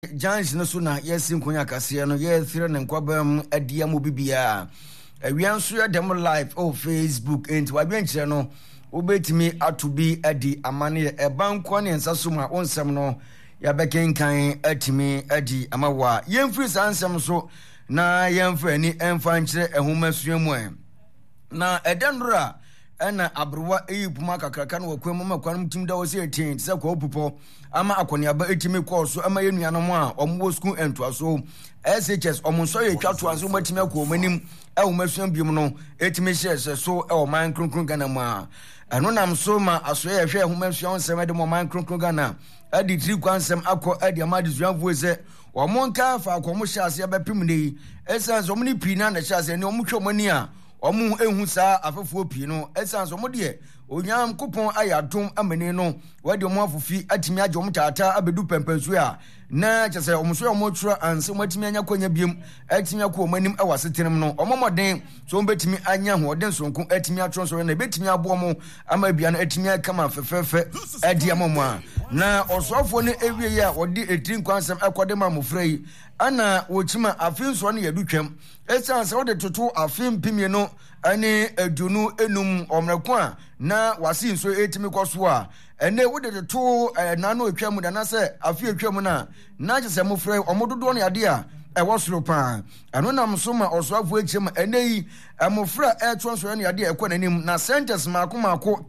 Giants no so na yesin konya kase no ye thire ne nkwabam adia mo bibia awianso ya dem live Facebook enti wadwenkyere no obetimi atobi adi amane ebanko ne nsaso ma onsem no ya bekenkan atimi adi amawa yemfiri sansem so na yemfiri ni emfa nkyere ehomasuamu na edenura ena abruwa eyipuma kakraka no wakwemu makwanum timda wo se etin se kwa opupo ama akoniaba etimi koso ama yenuanom a omwo school entoaso SHS omunso ye twato aso matimi akomanim ewomasuam biom no etimi hyese so ewoman kronkron Ghana mu a eno nam so ma aso ye hwe ehomasuam nsem de mo man kronkron Ghana adi tri kwansem akọ adi amadi zuanfo ze omonka fa akomo hyase abepim nei esanso omni pina na hyase ne omhwomani a omu ehu saa afefuo pii no esanso mo de onyam kupon ayadom amene no wade omo afofi atimi age omo taata abedu pempensu a na kyese omo so omo twura anse mo atimi anya kwanya biem atimi akọ omanim awasetenem no omo moden so betimi anya hoden sonko atimi atron so na betimi abo omo ama bia na atimi akama fefefe adi amomo a na osofo ne ewie ya wode etrin kwansem akode ma mofrei ana wochima afinso ne yadutwam esanse wode toto afin pimie no ane adunu enum omreko a na wasi nso etimi kwaso a ene wode toto nano etwam da na se afi etwam na kyese mofrei omododo ne ade a ewosoro pa eno nam so ma osoafo echem eneyi amofra etwonso ne ade ekonanim na centers mako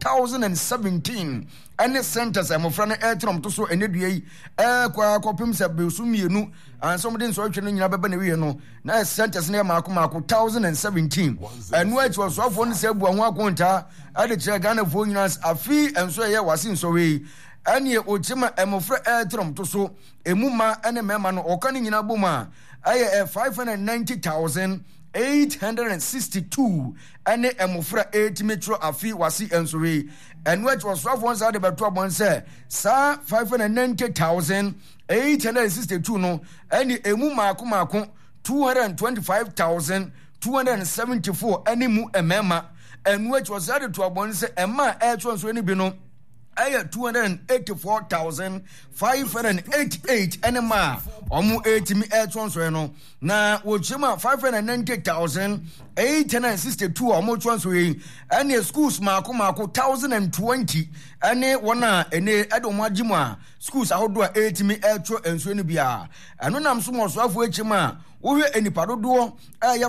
1017 ene centers amofra ne etrom to so eneduei kwa kopim se besu mienu ansom de nso atwe no nyina beba ne wie no na centers ne mako 1017 eno atwo osoafo ne se bu ho akonta ade kire Ghana fo nyina afi enso ye wase nso we ane ochima amofra etrom to so emuma ene mema no okane nyina boma aye 590,862 ane emufra 8 metro afi wasi ensowe enu et was one side beto abon se sa 590,862 no ane emu mako 225,274 ane mu emema enu et was side to abon se ema etro so ni bi no aya 284,588 enema omu etimi etwonso no na wochima 590,862 omu twonso yi ene schools mako 1020 ene wona ene edomo agimu a schools ahodo a etimi etwo enso ni bia eno nam so mo so afo echima wohwe enipadodo aya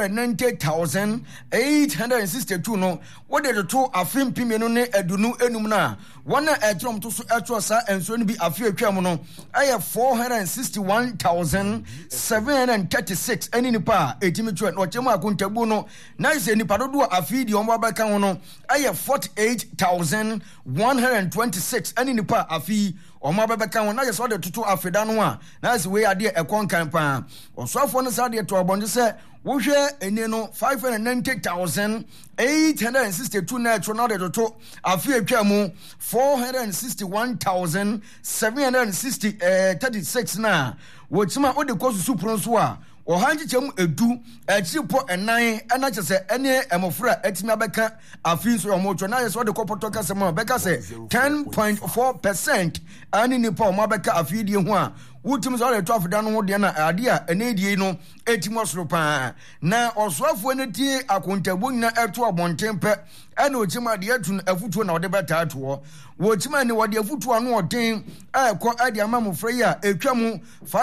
590,862 no wode to afim pimenu ne adunu enum na wona etrom to so etwo sa enso ni bi afi atwam no aya 461,736 eni nipa etimi twa no chemu akontabu no na ise nipadodo afi di omo abaka ho no aya 48,126 eni nipa afi omo abaka ho na ye so de toto afeda no a na ise we ade ekonkan pa osofo no sa de to obonje se wohwe eni no 590,862 na etro na de toto afi atwam 461,736 na wotima ode kosusu pronso a ohanji chem edu achipo enan ana chese ene emofra etimi abeka afi so omotwo na yeso de kopoto kasema beka se 10.4% ani nipa omabeka afi die ho a wutim so de to afida no ho de na ade a ene die no etimi osoro pa na osoafo ne tie akontabo nyina eto abontempe ene ochima de atun afutuo na ode beta ato wochima ne wode afutuo no oden ekọ ade amamofra ya etwam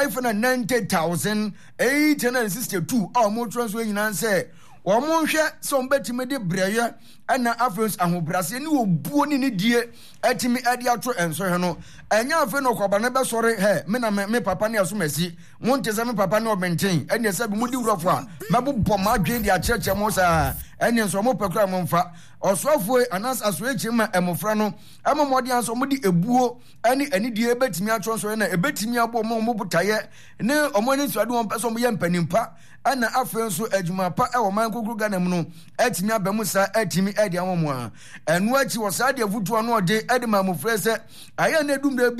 590,862 omotwo so nyina nse womonhwe so mbetime de breye ana afrons ahobrase ni obuo ni die etimi ade ato enso he no enya afi no koba ne be sore he me na me papa ne asomasi wonte se me papa ne obenten ene se bi mudi wurofo a mabobọ madwen de acheche mo sa ene so mo pekura mo mfa osofo anas asoechi ma emofra no amomodi anso modi ebuo ani die ebetimi ato so na ebetimi abo mo butaye ne omoni suade won peso mo ye mpanimpa ana afenso adwuma pa ewo man kokuru Ghana mu no etimi abamu sa etimi edi amomo a enu achi wo sa de afutuo no ode edi ma mofra se aye na edum da bi a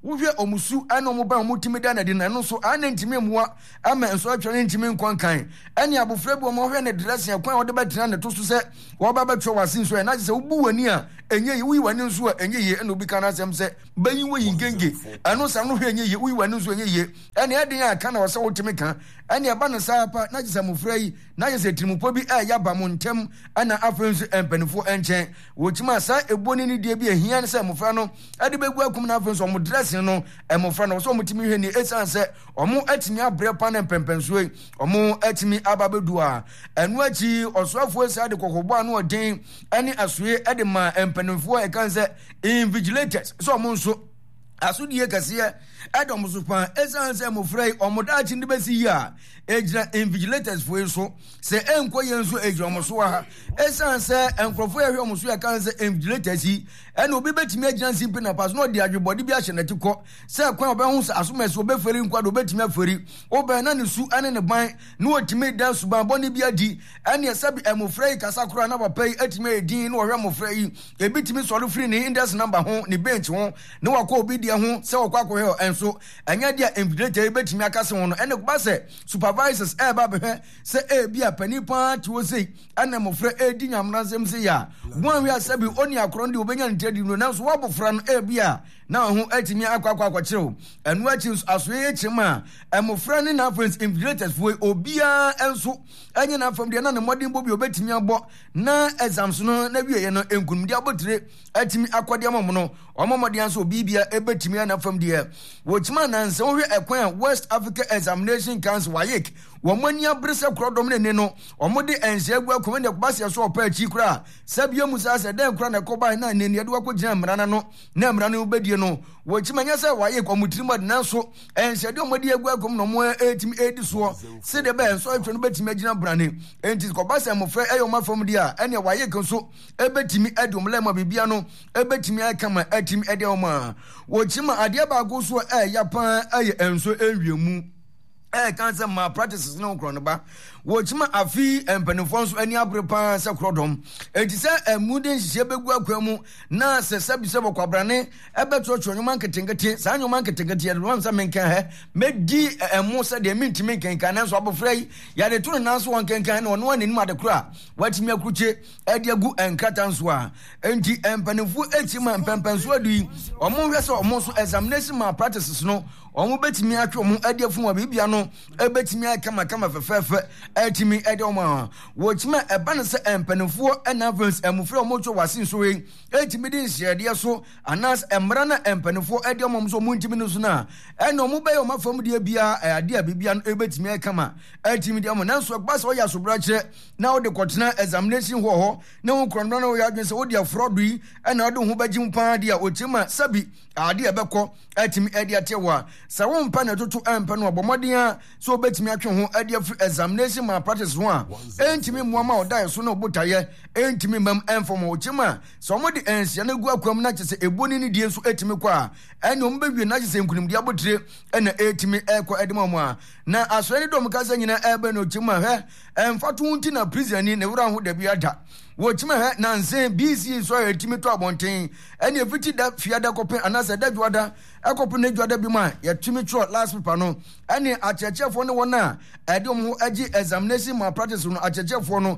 wo hwe omusu ana omoba omutimi da na de na no so ana ntimi mmoa ama enso atwere ntimi nkwankan ene abofra bi omo hwe ne dress yakwan wo de betina ne to so se wo ba betwe wase nso e na se ubu wani a enye yi wi wani nso a enye ye ena obi kana asem se bayin wo yingenge ano sa no hwe enye ye wi wani nso enye ye ene eden aka na wo se wotimi kan ene aba no sa pa na se mofra yi na se tirimupo bi ya ba mo ntem ana afensu empanifo enchen wo tima sa eboni ni die bi ehia se mofra no ade begu akum na afensu omo dress no emofra no so motimi hwe ni esan se omo atimi abre pa na pempenso omo atimi ababedu a enu achi osoafo esa de kokobo anu odin ene asoe ede ma empanifo e kan se invigilators so omo nso asudie kase Adam Supan, Essence Mofrey, or Modachi in the Bessia, Ejra invigilators for so, say Enquayansu Ejra Mosua, Essence and Crofay Mosua cancer invigilators, and will be better me agency in a pass, not the body be ashen to court, Sir Quabounce as soon as will be ferry quad obey me ferry, or Banana Su and a bind, no to make dance by Bonnie Biadi, and your sub Mofrey Casacra never pay at me Dean or Ramofrey, a bit me sort of free in this number home, the bench home, no I call be their home, so Quaco and so anya dia invigilator betimi akase wono ene ba se supervisors ba be se bia panipa to say ana mofra edi nyamransem se ya wan wi asabi oni akron de obenya ntedi no na so wabofra no bia na ho atimi akwa kire enu achi asoye echima mofra ne na friends invigilators for obia enso anya na fam de na ne modern bobi obetimi abo na exams no na wie ye no enkunum de abotire atimi akwade amom no omomode anso bibia ebetimi na fam de wochima na nse wo hwe ekwan West Africa Examination Council WAEC womani abrese krodom ne no omode ense agua komende kubase so opa achi kura sabia musa se den kura na koba na ne ne de wakogina mrana no na mrana obedie no wochima nya se WAEC omutirima de nanso ense de omode agua kom no mo etimi edi so se de be enso atwe no betimi agina brane enti kobase mofre eyoma fam dia ene WAEC nso ebetimi edomlema bibia no ebetimi akama atimi ede oma wochima ade ba go so yapan enso enwiemu cancer malpractices no kronba wochima afi empanifo so ani abrepa se krodom enti se emuden hihye begu akwamu na se sabise bokwabrane ebeto chonyoma nketengete sa nyoma nketengete ya wansa menkan he medi emu se de mintimi kenkan na so abofrai ya de tunu na so wankenkan na ono anim adekura watimi akuche edi agu enkrata nso a enti empanifo echima empempenso adu omo hwe se omo so examination malpractices no omo betimi atwe omo edi afun wa bibia no ebetimi akama fefefe etimi edoma wochima ebane se empanifo enavens emufre omotwo wase so we etimi din hyeede so anas emra na empanifo edoma so muntimi no so na eno mu be yo mafam de bia ade a bibia no ebetimi akama etimi de omo nanso gbasa o ya so bra kire na wo de kotena examination ho na wo kronno na wo ya dwen se wo de afrodo yi ena wo de ho bagim pa de a ochima sabi ade ebekọ etimi ede atewa sa wo mpa na toto empa no obomodin a so betimi atwe ho ade examination malpractice ho a entimi muama odai so na obotaye entimi mam enfom ochima so mo de ensia na gu akwam na chese eboni ni die so etimi kwa ene ombe wie na chese nkunim de abotire ena etimi ekọ edema mu a na asori dom kasa nyina ebe na ochima he emfato unti na prison ni ne wura ho da biada wochima he na nse BC so etimi to abonten ene efiti da fiada kopen anasa da dwada akọpụ na edwada bi ma yatumi tro last paper no ene achechefo ne wona edom ho agi examination malpractice no achechefo no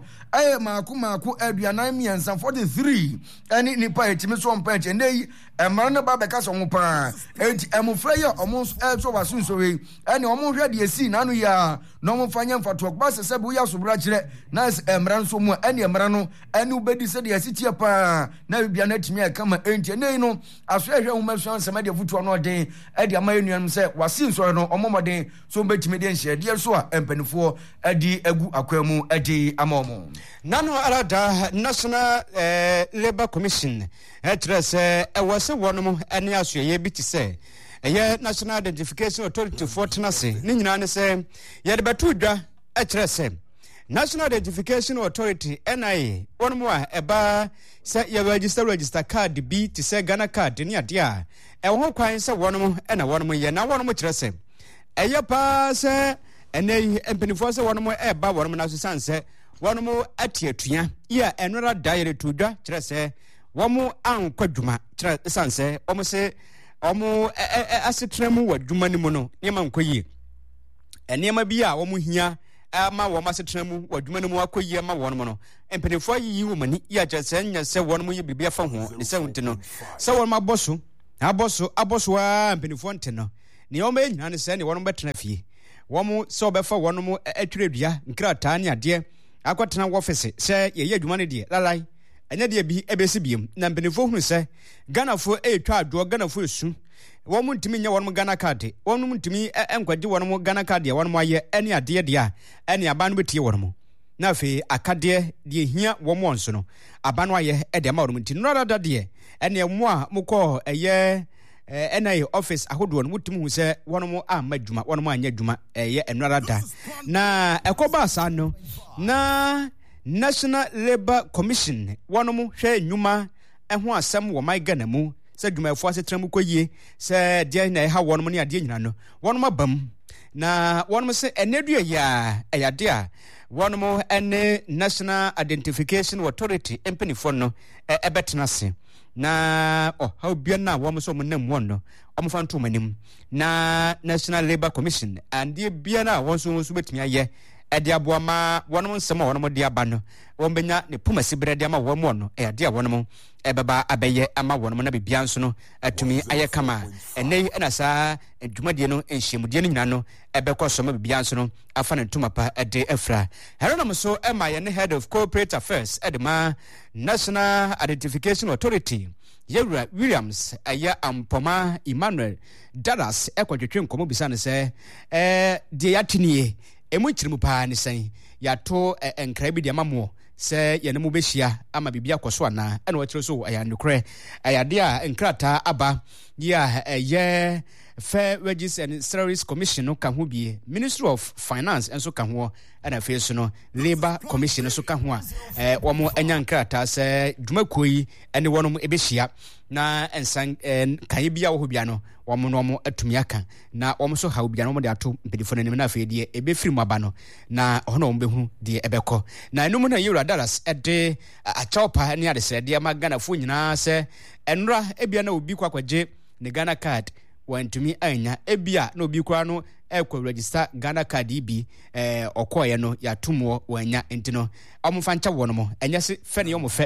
maako aduanan miensa 43 ene nipa etimi so mpa enche nei emara na ba beka so mo pa enti emofra ya omo so wasunso we ene omo hwe de esi na no ya no mo fanya mfato ba se bu ya so bra kire na emara nso mu ene emara no ene ubedi se de esi tie pa na bibia na timi akama enti nei no aso ehwe ho maso ansema de futu no den edi amayenuam se wasi nso no omomoden so betimi de nhye de so a empanifo edi agu akwamu edi amaomo nano arada National Labour Commission etrese ewose wonom ene asoye bi ti se eye National Identification Authority for tenase ni nyina ne se ye de betu dwa etrese National Identification Authority NIA wonom a eba se ye register card bi ti se Ghana card ni ade a ho kwan se wonom na wonom ye na wonom kyerese eye pa se ene empenifo se wonom eba wonom na so sanse wonom atiatua ya enora daire tudwa kyerese womo ankwadwuma kyerese sanse womo se omo asetremu wadwuma ni mu no niema nkoyie eniema bi a omo hia ama wo masetremu wadwuma ni mu akoyie ma won mo no empenefo yi wo mani ya kyerese nya se won mo ye bibia fa ho ne se wonte no se won ma boso a empenefo nte no ne omo enyina ne se ne won betena fie womo se obefa won mo atwiredua nkrata ne ade akotena wo office se ye adwuma ne de lalai enya de bi ebesi biem na empenefo hunu se ganafo etwa ado ganafo esu womu ntimi nya wonum Ghana card wonum ntimi enkwaje wonum Ghana card ya wonum aye ene ade de a ene aba no betie wonum na afi akade de hia womu onso no aba no aye de ma wonum nti no rada de ene mo a mukọ eye NIA office ahodo no mutim hu se wonum amadwuma wonum anya dwuma eye eno rada na ekoba asa no na National Labour Commission wonum hwe nnwuma ho asem wo mai Ghana mu se dwumayefo asetrem koyie se de na ha wonum ne ade nyina no wonum abam na wonum se enedua ya eyade a wonum ene National Identification Authority empenifo no ebetena se na how bia na wonum so mo nam won no omfa nto manim na National Labour Commission and de bia na won so betumi aye ede aboama wonum nsem a wonum de aba no won benya ne pumasi brede ama won no ede a wonum ebaba abeye ama wonum na bibia nso no atumi aye kama ene na sa dwumadie no enhyemudie no nyina no ebekọ so ma bibia nso no afa ne ntuma pa ede afra heronam so ema ye ne head of corporate affairs edema National Identification Authority Yewura Williams aya Ampoma Emmanuel Dallas ekwatwetwe nkomo bisa ne se de yatinie emu kirimu pa ne sen yato enkra bi de amamo se ye ne mu behia ama bibia koso ana ene wakire so aya nukre aya de a enkrata aba ya ye Fair Wages and Salaries Commission no kan ho bie Ministry of Finance enso kan ho ana fe so no Labour Commission so kan ho a womo anya nkrata se dwumakoyi ene wonom ebehia na ensan kan bia wo bia no womo no mo atumi aka na womo so ha bia no mo de ato mpedifo nanim na fe de ebefiri mu aba no na hono wo behu de ebekọ na enum na Yewura Dallas ede achopa ne ade se de ma Ghana fo nyina se enra ebia na obi kwakwaje ne Ghana card wantumi anya ebia na obi kwa no ekwa register Ghana card bi okoye no ya tumo wanya entino omfa ncha wono enya se fe ne yo mo fe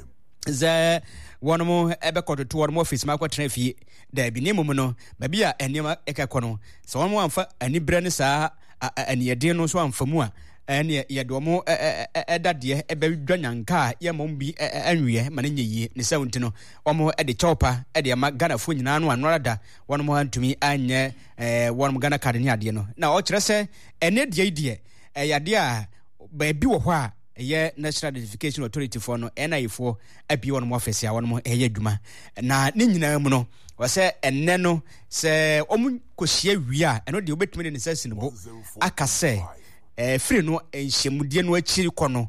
ze wono mo ebekoto to wono office ma kwatena fie da bi ne mum no ba bia enema ekekọ no so wono amfa ani bre ne saa ani yede no so amfa mu a ene yedomo edade ebedwanyanka ye mom bi anwie mane nyeye ne sawunti no omo ede chopa ede ma Ghana fo nyina no anorada wono mo antumi anye wono Ghana card ni ade no na o kire se ene de yade a ba bi wo ho a ye National Identification Authority for no NIA for abi wono mo office a wono mo eye adwuma na ne nyina mu no wo se enne no se omu kohia wi a eno de obetumi ne sase no bo akase free no enhyemudie no akiri kọ no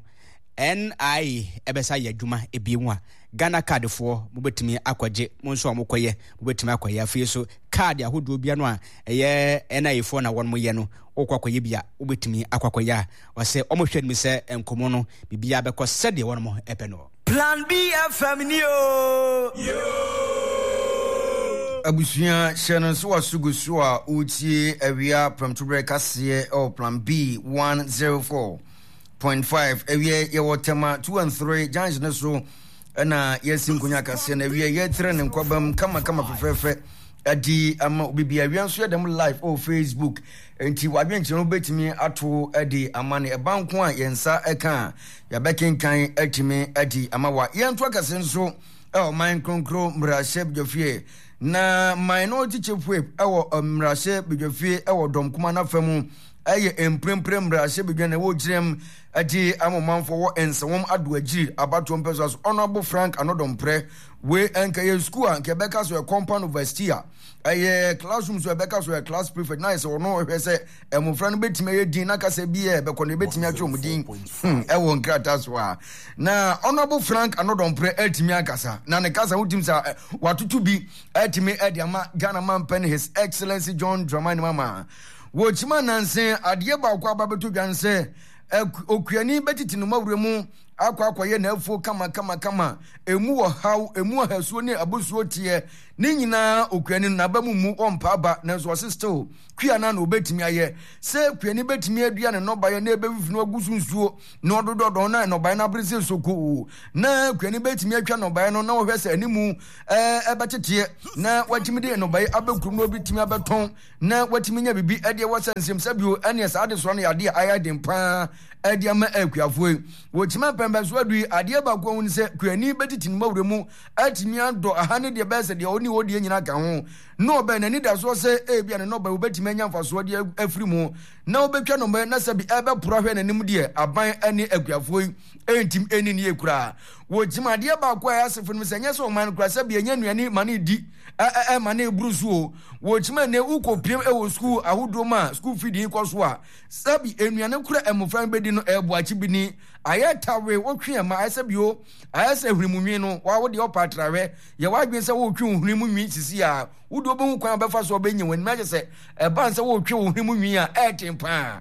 NI ebesa ya dwuma ebiemu a Ghana card fo mo betimi akwaje mo nso mo koye mo betimi akwaye afie so card ahodo bia no a eye NI fo na won mo ye no okwakoye bia wo betimi akwakoye a wase omo hwɛ mi se enkomo no bibia bekọ sede won mo epe no Plan B FM ni o yo abusuya shano so wasugusu a utie awia promtubre kase o Plan B 104.5 awia ye wotema 2 and 3 jange ne so na yesim kunya kase na awia ye tre ne nkwabam kama fefefe adi ama obibi awia nso yedem live o Facebook enti wadwenche no betimi ato adi amane ebanko a yensa eka ya bekenkan atimi adi amawa yento kase nso man konkro mrashe bjofie na minority chief whip ewo mrashe bjofie ewo domkuma na famu eye empremprem mrashe bjane wo jirem adi amomanfo wo ensewom ado agiri abato mpeso so honorable Frank Anodompre we enkaye school anke beka so compound overseer eye classroom so beka so class prefect na se ono hwese emufra no betime yedin na kase bie beko ne betime atwomudin ewo nkrata so a na honorable Frank Anodompre atimi akasa na ne kasa wutim sa watutu bi atimi ade ama Ghana man pen His Excellency John Dramani Mahama wo chima nansen ade ba kwa babeto dwanse okuani betiti no mawure mu akwa na afuo kama emu wo haw emu hasuo ne abosuo tie ne nyina okuani na ba mu ompa aba na so still kua na obetimi aye se kuani betimi adua ne no baye na ebefunu agusunsuo na odododo na no baye na brese soko na kuani betimi atwa no baye no na wo hwese animu ebetete na watimi de no baye abekrum no betimi abeton na watimi nya bibi ade wasansem sabio ane saade so na ade ayade mpa ade ama akuafo wotima pembeso adu ade ba ko hun se kuani betiti no mawremu atimi ado ahane de bese de oni wodi nyina ka ho no be na ni da so se bia ne no ba obetimi anya mfaso de afiri mu na obetwa no na sabi ebe poro hwe nanim de aban ane akuafo entim eni ne ekura wotima de ba ko ayasefo no se nya so man kura sabi enya nuani mane di mane brusuo wotima ne ukopiem wo school ahodoma school feeding koso a sabi enuane kura emofran bedi no eboachi bini ayatawe wotwe ma asabio ayase hurimunwi no wa wo de opatrawe ye wadwen se wo twe hurimunwi sisi a wudo obo kwan befa so obenye wani ma se ban se wo twe hurimunwi a etempa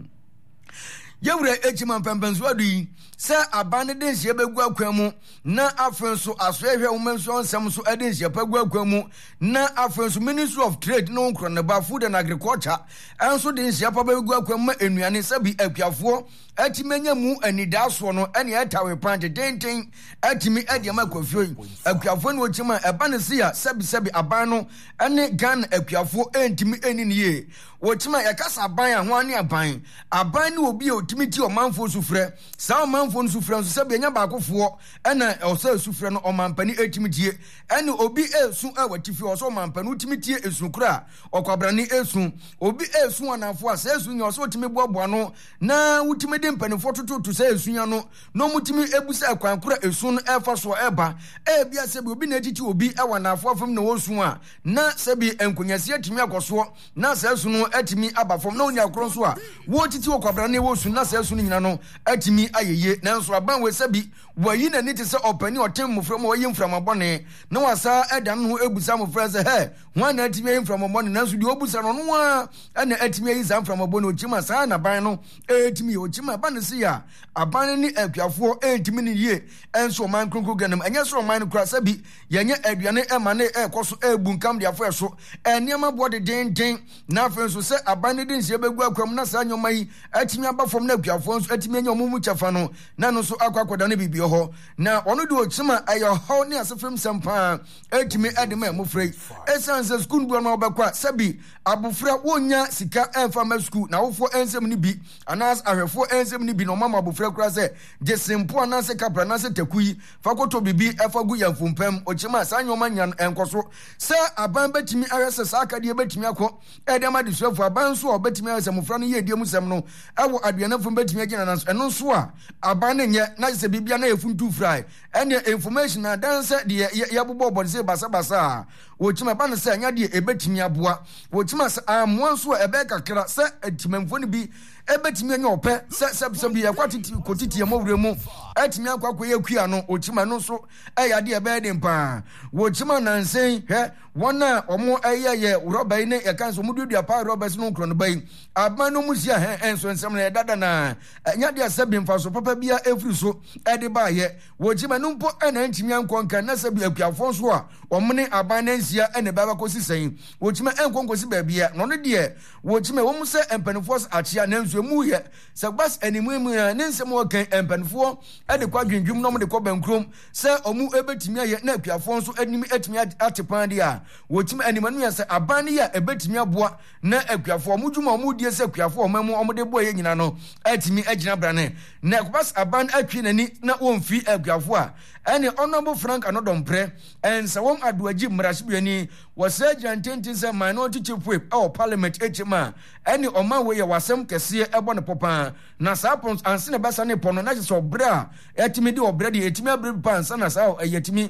yewure ejima pempenso adu se abane de nhye begu akwamu na afenso asoehwe womenso nsem so ade nhye pegu akwamu na afenso Ministry of Trade no nkro ne ba Food and Agriculture enso de nhye pa begu akwamu enuane sabi akuafo atimenya mu anidaso no ene atawe pante denten atimi adiama kwafio akuafo no chima ebane sia sabi aban no ene gan akuafo entimi eniniye wochima yakasa aban ahwa ne aban ne obi otimi ti omanfo sufre sa omanfo no sufre so sabi enya baakofo ena osa sufre no omanpani etimi tie ene obi esu awatifi oso omanpani otimi tie esu kura okwabrani esu obi esu anafo asa esu nya oso otimi boaboa no na utimi de mpanifo tototo sa esu nya no no mutimi ebusa akwan kura esu no efa so eba bia sabi obi na etiti obi ewa nafo afam na wosu a na sabi enkonyase atimi akoso na sa esu no atimi abafom na onya kro so a wo titi okwabrani wosu na sa esu no nyina no atimi ayeye na nso aban we sabi wayi na niti se opani otem mufra mo wayi mfra mabone na wasa edan ho ebusa mufra se he wan na atimi ayi mfra mabone na nso di obusa no no a na atimi ayi za mfra mabone ochima sa na ban no etimi ochima ban se ya aban ni akuafo etimi ni ye enso man kronkro ganam anya so man kura sabi yenye aduane emane ekoso ebunkam de afo eso eniama bode den na afenso se aban ni nsie begu akwam na sa nyoma yi atimi abafom na akuafo nso atimi anya omumu chafa no na no so akwakoda ne bibi ho na ono de ochima ayo ho ne asefem sampa etimi edema mufrei esanse school bu na obekwa sabi abufra wonya sika enfa ma school na wofo ensem ni bi anas ahwefo ensem ni bi no mama abufra kura se je sempo anase kapra na se takui fakoto bibi efa gu yamfumpem ochima sa nyoma nyan enkoso se aban betimi ahwese sa akade betimi akọ edema de sofo aban so obetimi ahwese mufra no ye die musem no ewo aduanafo betimi agina na eno so a aban ne nye na se bibia na efuntu fry ene information na danse de yabobo body se basa wochima ban se anya de ebetimi aboa wochima amwanso ebe kakra se etimamfo ne bi ebetimi anya ope se bi yakwatiti kotiti yamowure mu etimi akwakwa yakua no wochima no so eya de ebe de mpa wochima nansen he wona omo eyeye roba ine yakanso mududu apa roba no nkro no bai aban no musia he enso nsem na dada na anya de asabi mfa so papa bia efri so ede ba ye wochima no mpo ena ntimi ankonka na sabi akuafo so a omne aban na nsia ene baba kosi sen wochima enkonkosi ba bia no no de wochima wo mu se empanifo achia na nso mu ye se bas animu ya ne nsem wo kan empanifo ede kwa dwendwum no mo de ko bankrom se omu ebetimi aye na akuafo so animi etimi atepan dia wochima animanu ya se aban ya ebetimi aboa na akuafo omudwuma omudie se akuafo omamu omde bo ye nyina no etimi agina brane na kubas aban atwi nani na wonfi akuafo a ene honorable Frank Anodompre ensa won aduaji mrashbiani wasa jantentin se minority chief whip our parliament echima ene oman we ye wasem kese ebo ne popa na sapons ansene basa ne pono na so bra etimi de obra de etimi abre pansa na sa yetimi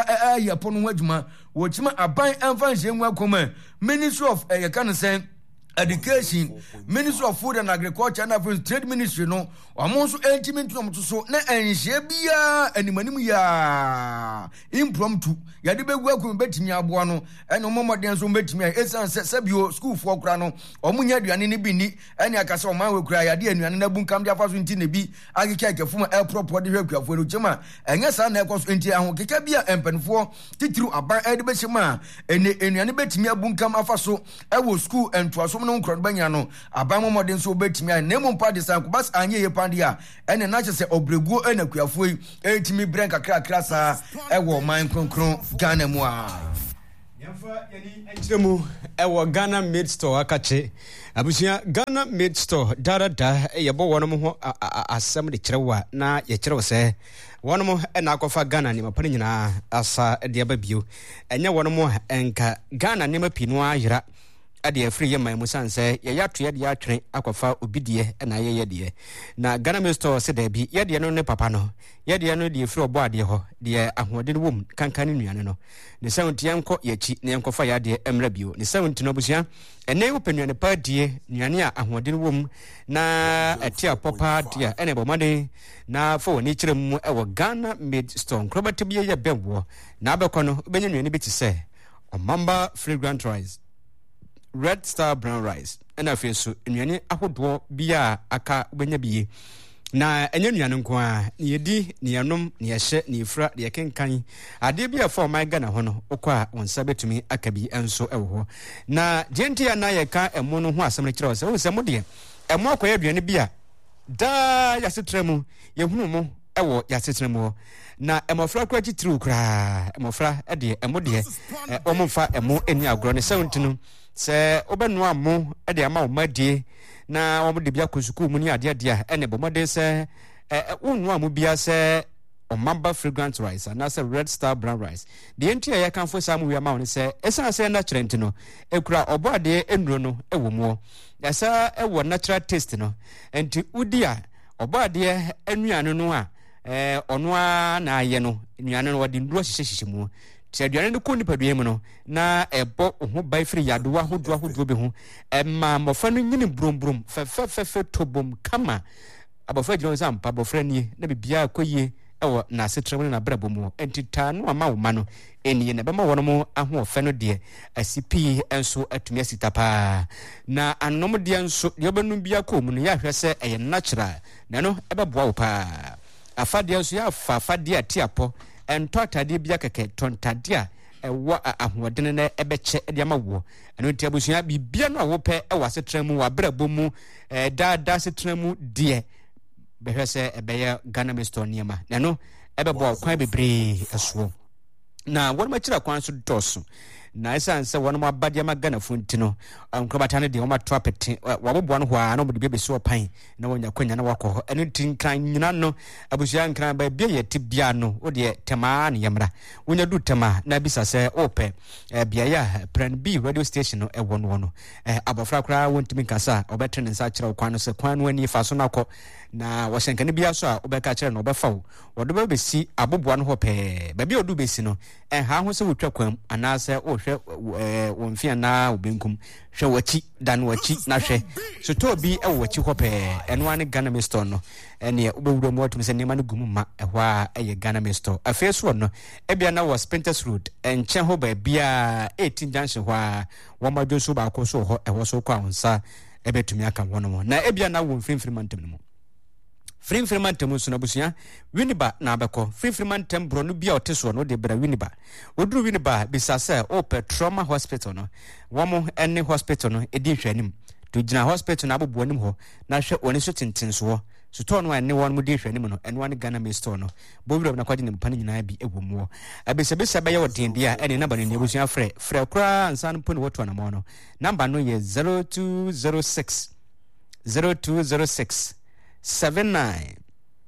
ya pono adwuma wochima aban emfa nhyenwa koma Ministry of yakan sen Education, Ministry of Food and Agriculture and Trade Ministry no amonso entiment no so na enhye bia animanim ya impromptu ya de begwu akun betimi aboa no ene omomoden so betimi esan sebio school for kura no omunya aduane ne bi ni ene akase oman we kura ya de anuane na bunkam de afa so nti ne bi agike akefuma air proper de hwakuafo no chema enye sa na ekoso nti ahokeka bia empanfo titiru aban ede behima ene anuane betimi abunkam afa so ewo school entoaso no nkron banya no aban momodin so betimi a nemu mpa de san kubas anye ye pande a ene na chese obreguo ena kuafo yi etimi bren kakra sa ewo man kronkron Ghana mu a yamfa yani enchiremu ewo Ghana Made Store akache abusia Ghana Made Store dada yebo wono ho asem de kirewa na ye kirewa se wono mo na akofa Ghana ni mapane nyina asa de ababio enye wono mo enka Ghana ni mapinu ayira ade free ye man musanse ye yato ye de atwene akofa obidie na ye de na Ghana Made Store se da bi ye de no ne papa no ye de no de free obo ade ho de ahode no wom kankan nuane no ne sawunti yanko ye chi ne yankofa ya de emra bio ne sawunti no busia ene openuane pa die nuane a ahode no wom na atia papa dia ene bomade na fo ni kirem ewo Ghana Made Store nkrobate bi ye bebo na abekono benye nuane bi ti se omamba fragrant rice Red Star brown rice and afi so nnuane ahodo bia aka benya bie na enye nnuane nko a ye di ne yanom ne yehye ne ifra de kenkan ade bia for my Ghana ho no okwa wonsa betumi aka bi enso ewo ho na genti ya na ye ka emo no ho asem ne kire wo se mo de emo akoya aduane bia da yasetremu ye hunu mo ewo yasetremu na emofra kwa titru kra emofra de emo de omfa emo eni agro ne sawuntinu se obenu amu e de ama omadie na omo de bia kosuku mu ni ade ade ene bomode se wonu amu bia se omamba fragrant rice na se Red Star brown rice de entia ya kan fo samu wi ama woni se esan se na kyerenti no ekura obo ade enuro no ewo mu ya sa ewo natural taste no enti udia obo ade anuane no a ono a na aye no nuane no wode nduro hyehyehye mu aduane no ko nipadua mu no na ebo ho bai firi yadowa hodo bi ho ma mofa no nyini brombrom fe tobom kama abofa gino zampa bofra ni na bibia akoyie ewo na setrem na brabomu entita no ama wo ma no eniye na bema wono mo ahofe no de asipi enso atumi asitapa na anom de enso de obenu bia ko mu no ya hwese eye natural na no ebeboa wo pa afade enso ya afade atiapo entotade bia keke tontade a ewo ahoden na ebeche de amawo eno tiabusua bibia no wo pe ewa setremu wa brabomu da setremu de behwese ebeye Ghana Made Store niema na no ebebo kwan bebre eso na won ma kira kwan so doso na esanse won ma abade ma Ghana funti no ankrobata ne de wo ma to apete wabobo no ho a no de beso pan na wonya kwanya na wakọ eno tinkan nyina no abusia nkran ba bia ye tibia no wo de tema na yemra wonya du tema na bisa se ope bia ya Plan B radio station no ewo no abofra kra wontimi kasa obetene nsa kira kwan no se kwan no ani fa so na kọ na washenkane bia so a obeka kire no obefa wo wodo ba besi aboboa no ho pe ba bia odu besi no ha ho se wotwa kwam anase o hwe wonfia na obenkum hwe wachi dan wachi na hwe so to bi e wachi ho pe eno ane Ghana Made Store no ene obewuro mo otum se nema no gumu ma ehwa a eye Ghana Made Store afeso no e bia na was Pentas Road enche ho ba bia 18 junction hwa womadwo so ba ko so ho ehwo so kwa onsa ebetumi aka wono mo na e bia na wo mfimfirimantem no mo Frimfrimantem so na busia Winiba na abeko Frimfrimantem bro no bia oteso no de bra Winiba oduru Winiba bisase ope trauma hospital no womo ene hospital no edi hwanim to gina hospital na abobo anim ho na hwe oni so tintin so so to no ene won mu de hwanim no ene wan Ghana Made Store no bobiro na kwade ne mpane nyina bi ewomuo abesebesa be ye woden dia ene namba ne busia frɛ kra ansan poni woto na mo no namba no ye 0206 798723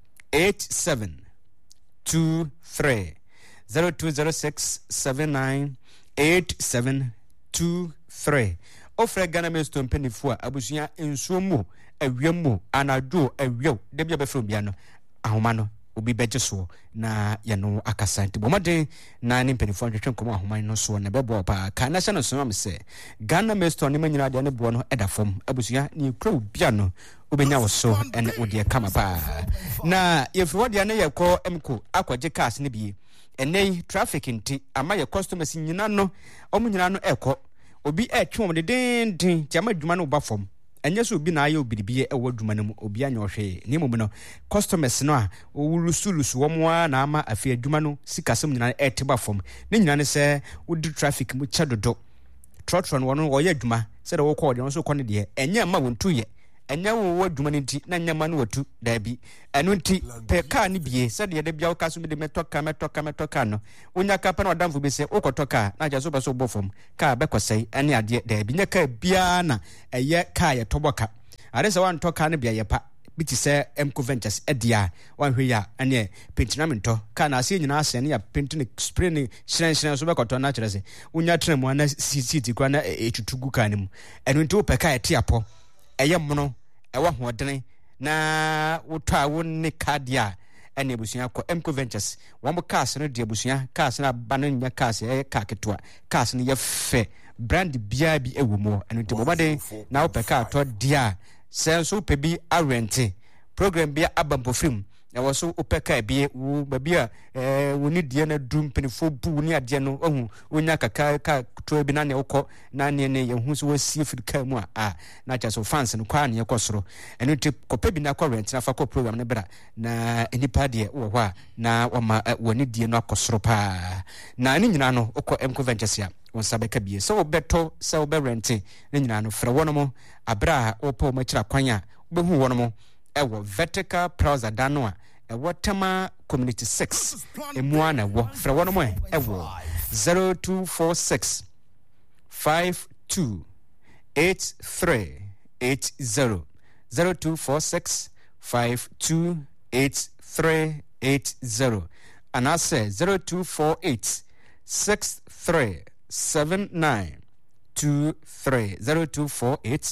0206798723 ofre Ghana Made Store penifo abusuya ensuomu awiamu anadwo awio de bia be from bia no ahoma no obi beje so na ye no akasanti bomade na ne mpanifo ntwetwe komo ahoman no so na bebo pa ka na sha so am se Ghana Meston ne manyina de ne bo no edafom abusua ne kro bia no obenya wo so ene ode kama pa na ye fi wode ne ye ko emko akwaje cars ne bi ene traffic nti ama ye customers nyina no omunyina no eko obi etwe de den ti ama dwuma no ba fom enye so obi na aye obiribie ewo dwuma no mu obi anya ohwe ni mu no customers no a owurusulusu wo mo na ama afi adwuma no sikasem nyina eteba fom ne nyina ne se wodi traffic mu chadodo trotron wono wo ye adwuma se de wo ko de no so ko ne de enye ma wontu ye enye wo adwuma ne nti na nyama no watu da bi eno nti pe car ni bie se de bia wo ka so me de metoka no onya ka pe na odamfo be se ukotoka na ja so be so bofom ka be kwasai ene ade da bi nya ka bia na eye ka ye toboka are se wan toka ne bia ye pa biti se Emco Ventures edia wan hwe ya ene pentinamento ka na ase nyina ase ne ya pentine spray ne hyiren so be koto na kire se onya tremu na city kwa na etutugu ka ne mu eno nti wo pe ka ye tiapo eye mono ewa hodene na wotwa wonni kadia ene abusua ko Emco Ventures wambo cars no de abusua cars na banan nya cars e ka ketwa cars no ye fe brand bia bi ewumo eno nti bobade na wo pe ka to dia senso pe bi arente program bia abampo film na wo so opeka bia wo babia woni die na drum penifo bu woni ade no ohu onya kaka ka to bi na ne ukọ na ne ne yehu so wasi Africa mu a na cha so fans no kwa ne yakosoro eno te kope bi na kwa rent na fa ko program ne bra na enipa de wo ho a na woma woni die no akosoro pa na ni nyina no ukọ Emco Ventures ya won sabeka bie so obeto so obe rent ne nyina no fra wono mo abra opo ma kira kwanya obehu wono mo ewo vertical browser dano a ewo tema community 6 emuana wo fra wono mo ewo 0246 528380 0246 528380 and I say 0248 637923 0248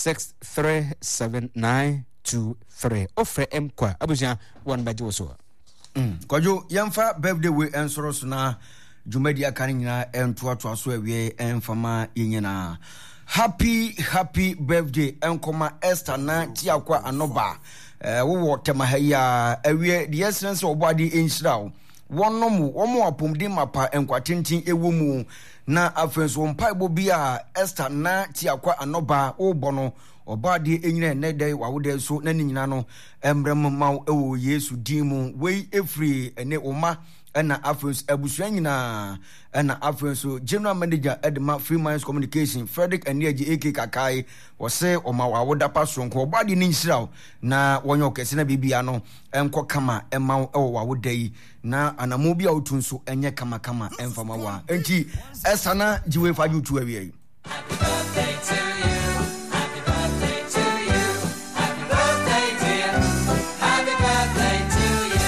637923 offer Emco abuja one by Joshua kwajo yamfa birthday we ensoro so na jumadi akane nyina entoato aso awie enfama yenyina happy birthday enkoma Esther na tiakwa anoba wo temahaya awie the essence of body enshirawo wonomu womo apomdi mapa enkwatintin ewumu na afenso mpaibo bia Esther na tiakwa anoba obono obade enyina nede wawode so na nyina no embrem maw ewo Yesu dimu we efri ene oma na afenso abusua nyina na afenso general manager Edma Free Minds Communication Frederick Eniaji AK Kakai wose oma wawoda pasonko obade ni nhiraw na wonyo kese na bibia no enko kama emaw ewo wawoda yi na anamu bia otunso enye kama emfama wa enti esana jiwe faju tu awie. Happy birthday to you. Happy birthday to you. Happy birthday dear. Happy birthday to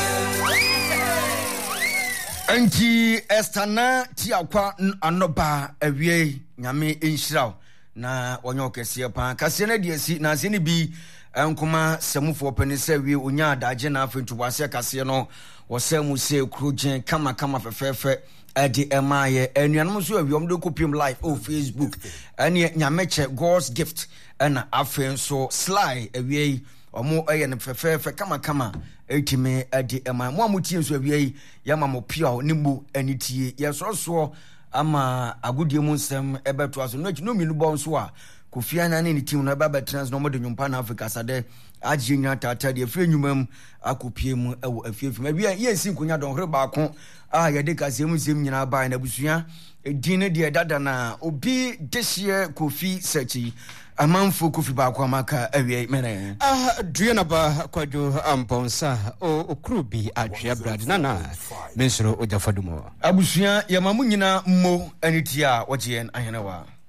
you. Enti estana tiakwa anoba awie nyame enhiraw na wonyo kese pa kase na de si na se ne bi enkoma semufo penise wie onya adaje na afentu wase kase no wosemu se krujen kama fefefe edi emaye enuanom so awiom de kopim live o Facebook ene nyameche God's gift na afen so sly awie omo eye ne fefefe kama etime edi emaye mo amutie so awie yama mo pia ne mu anitie yesoso ama agudie mu nsem ebeto aso no minu bon so a Kofia na ne team na baba trans no mo de nyumpa na Africa sade agye nya tata de afre nyumam akopie mu ewo afiefim abia ye si nkonya don hre ba ko ye de kasem sem nyina ba na busua edin ne de dada na obi dehye Kofi sechi amanfo Kofi ba ko amaka awie mene due na ba kwajo amponsa okrubi adwe brad na mensoro ojafadumo abusua ye mamu nyina mmo anitia wogye en ahenewa